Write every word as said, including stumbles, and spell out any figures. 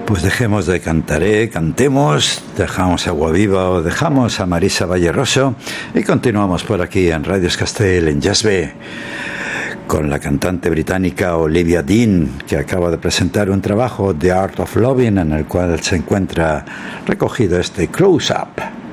Pues dejemos de Cantaré, cantemos, dejamos Agua Viva o dejamos a Marisa Valleroso y continuamos por aquí en Radios Castell, en Jazz B, con la cantante británica Olivia Dean, que acaba de presentar un trabajo, The Art of Loving, en el cual se encuentra recogido este Close Up.